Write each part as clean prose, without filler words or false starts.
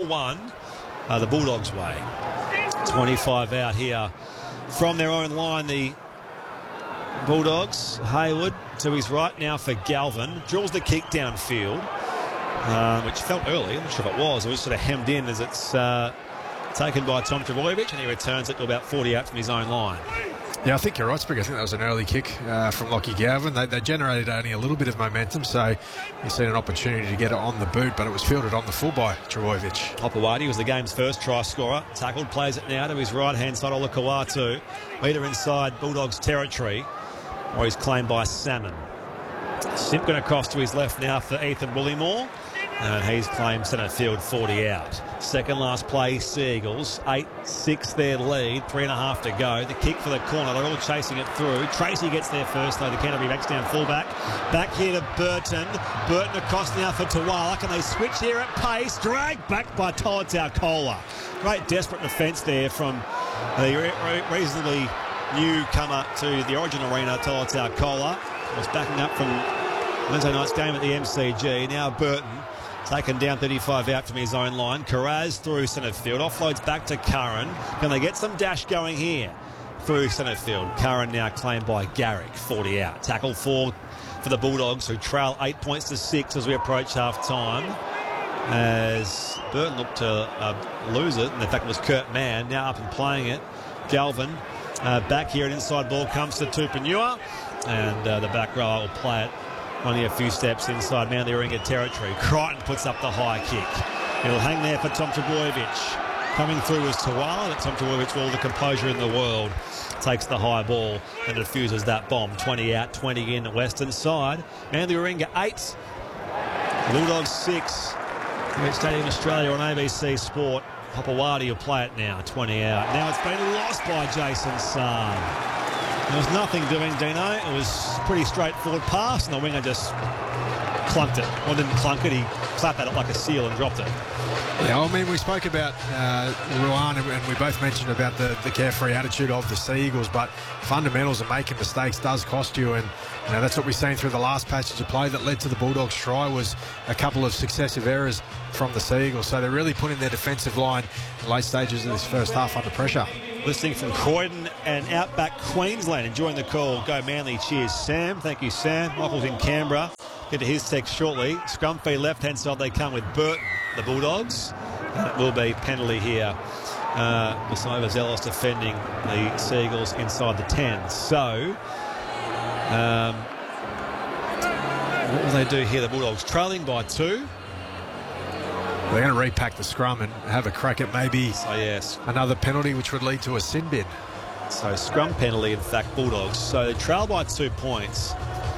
4-1 the Bulldogs' way. 25 out here from their own line, the Bulldogs. Hayward to his right now for Galvin. Drills the kick downfield, which felt early. I'm not sure if it was. It was sort of hemmed in as it's taken by Tom Trbojevic, and he returns it to about 40 out from his own line. Yeah, I think you're right, Sprig. I think that was an early kick from Lockie Galvin. They generated only a little bit of momentum, so you seen an opportunity to get it on the boot, but it was fielded on the full by Trbojevic. Hopewadi was the game's first try scorer. Tackled, plays it now to his right-hand side, Ola Kawatu. Leader inside Bulldogs territory, or he's claimed by Salmon. Simpkin across to his left now for Ethan Bullimore, and he's claimed centre field, 40 out. Second last play, Seagulls. 8-6 their lead, 3.5 to go. The kick for the corner, they're all chasing it through. Tracy gets there first, though. The Canterbury backs down fullback. Back here to Burton. Burton across now for Tuwala. Can they switch here at pace? Dragged back by Tolotau Kola. Great desperate defence there from the reasonably newcomer to the Origin Arena, Tolotau Kola. Was backing up from Wednesday night's game at the MCG. Now Burton taken down 35 out from his own line. Carraz through centre field. Offloads back to Curran. Can they get some dash going here? Through centre field. Curran now claimed by Garrick. 40 out. Tackle for the Bulldogs, who trail 8 points to 6 as we approach half-time. As Burton looked to lose it. And in fact, it was Kurt Mann now up and playing it. Galvin back here. An inside ball comes to Tupanua. And the back row will play it only a few steps inside Manly Warringah territory. Crichton puts up the high kick. It'll hang there for Tom Trbojevic. Coming through was Tuwala, but Tom Trbojevic, with all the composure in the world, takes the high ball and diffuses that bomb. 20 out, 20 in, western side. Manly Warringah 8, Bulldogs 6. At Stadium Australia on ABC Sport. Hopewadi will play it now, 20 out. Now it's been lost by Jason Saab. There was nothing doing, Dino. It was pretty straightforward pass, and the winger just clunked it. Well, didn't clunk it, he clapped at it like a seal and dropped it. Yeah, I mean, we spoke about Ruan, and we both mentioned about the carefree attitude of the Sea Eagles, but fundamentals and making mistakes does cost you, and that's what we've seen through the last passage of play that led to the Bulldogs' try was a couple of successive errors from the Sea Eagles. So they're really putting their defensive line in late stages of this first half under pressure. Listening from Croydon and Outback Queensland, enjoying the call. Go Manly, cheers Sam. Thank you, Sam. Michael's in Canberra. Get to his text shortly. Scrum fee left-hand side, they come with Burton, the Bulldogs. And it will be penalty here. Listen, overzealous defending the Seagulls inside the 10. So, what will they do here? The Bulldogs trailing by 2. They're going to repack the scrum and have a crack at maybe another penalty, which would lead to a sin bin. So scrum penalty, in fact, Bulldogs. So they trail by 2 points.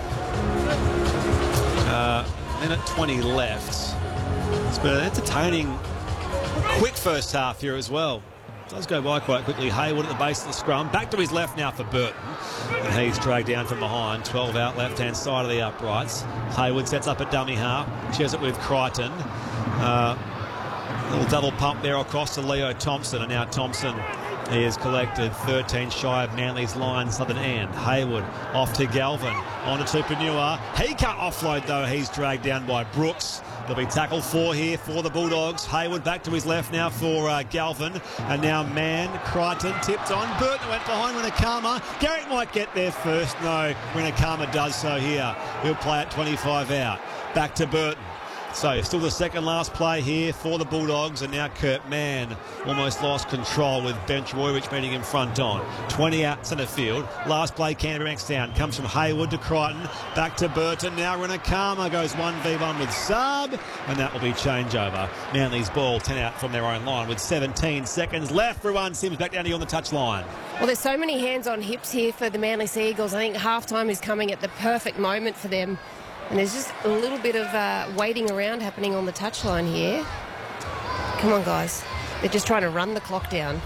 Minute 20 left. It's been an entertaining, quick first half here as well. It does go by quite quickly. Hayward at the base of the scrum. Back to his left now for Burton. And he's dragged down from behind. 12 out, left-hand side of the uprights. Hayward sets up a dummy half. Shares it with Crichton. Little double pump there across to Leo Thompson. And now Thompson is collected 13 shy of Manly's line, southern end. Hayward off to Galvin. On to Tupanua. He can't offload though. He's dragged down by Brooks. There'll be tackle 4 here for the Bulldogs. Hayward back to his left now for Galvin. And now Mann, Crichton tipped on. Burton went behind Winakama. Garrick might get there first. No, Winakama does so here. He'll play at 25 out. Back to Burton. So still the second last play here for the Bulldogs, and now Kurt Mann almost lost control with Ben Trbojevic meeting in front on. 20 out centre field. Last play Canterbury down. Comes from Hayward to Crichton. Back to Burton. Now Winakama goes 1v1 with Saab, and that will be changeover. Manly's ball 10 out from their own line with 17 seconds left. Ruan Sims back down here on the touchline. Well, there's so many hands on hips here for the Manly Sea Eagles. I think halftime is coming at the perfect moment for them. And there's just a little bit of waiting around happening on the touchline here. Come on, guys. They're just trying to run the clock down.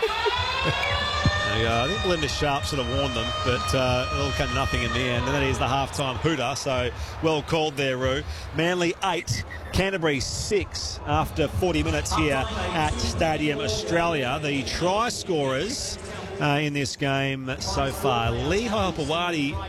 I think Belinda Sharp sort of warned them, but it all came to nothing in the end. And that is the halftime hooter, so well called there, Roo. Manly 8, Canterbury 6 after 40 minutes here at Stadium Australia. The try scorers in this game so far. Lehi Hopewadi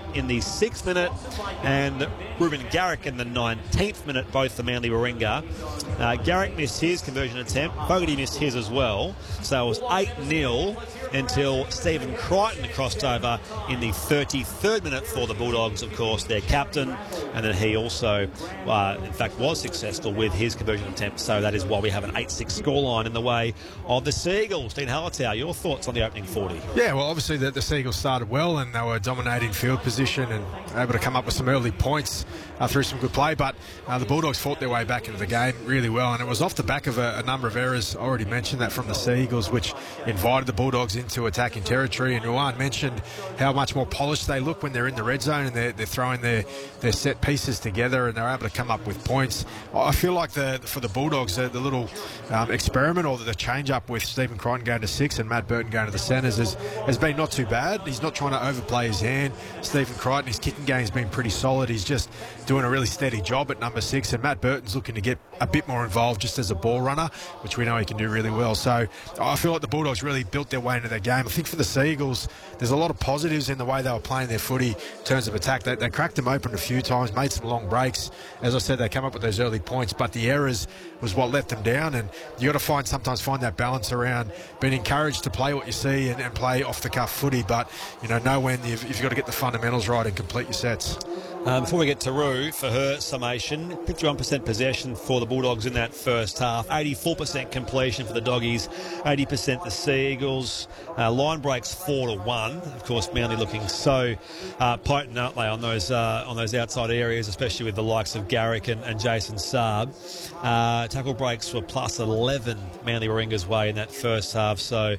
in the 6th minute, and Ruben Garrick in the 19th minute, both the Manly Warringah. Garrick missed his conversion attempt. Fogarty missed his as well. So it was 8-0 until Stephen Crichton crossed over in the 33rd minute for the Bulldogs, of course, their captain. And then he also, in fact, was successful with his conversion attempt. So that is why we have an 8-6 scoreline in the way of the Seagulls. Dean Hallertau, your thoughts on the opening 40? Yeah, well, obviously the Seagulls started well and they were dominating field position and able to come up with some early points through some good play. But the Bulldogs fought their way back into the game really well. And it was off the back of a number of errors. I already mentioned that from the Seagulls, which invited the Bulldogs into attacking territory. And Ruan mentioned how much more polished they look when they're in the red zone and they're throwing their set pieces together and they're able to come up with points. I feel like for the Bulldogs, the little experiment or the change up with Stephen Crichton going to 6 and Matt Burton going to the centres has been not too bad. He's not trying to overplay his hand. Stephen Crichton, his kicking game's been pretty solid. He's just doing a really steady job at number 6, and Matt Burton's looking to get a bit more involved just as a ball runner, which we know he can do really well. So I feel like the Bulldogs really built their way into their game. I think for the Seagulls, there's a lot of positives in the way they were playing their footy in terms of attack. They cracked them open a few times, made some long breaks. As I said, they come up with those early points, but the errors was what let them down. And you got to sometimes find that balance around being encouraged to play what you see and play off the cuff footy, but know when you've got to get the fundamentals right and complete your sets. Before we get to Roo for her summation, 51% possession for the Bulldogs in that first half, 84% completion for the Doggies, 80% the Seagulls. Line breaks 4-1. Of course, Manly looking so potent, aren't they, on those outside areas, especially with the likes of Garrick and Jason Saab. Tackle breaks were plus 11 Manly Warringah's way in that first half. So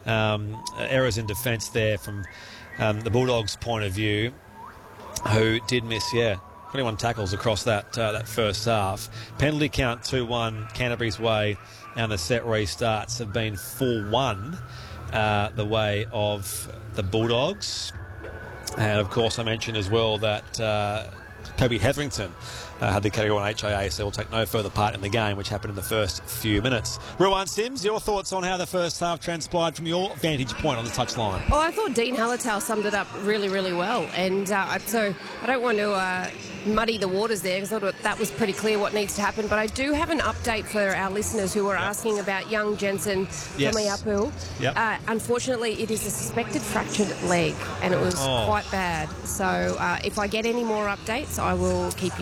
errors in defence there from the Bulldogs' point of view, who did miss, 21 tackles across that first half. Penalty count 2-1 Canterbury's way, and the set restarts have been 4-1 the way of the Bulldogs. And of course I mentioned as well that Toby Hetherington had the category 1 HIA, so will take no further part in the game, which happened in the first few minutes. Ruan Sims, your thoughts on how the first half transpired from your vantage point on the touchline? Well, I thought Dean Hallertau summed it up really, really well. And so I don't want to muddy the waters there, because I thought that was pretty clear what needs to happen. But I do have an update for our listeners who were asking about young Jensen Tamiapu. Yep. Unfortunately, it is a suspected fractured leg, and it was quite bad. So if I get any more updates, I will keep you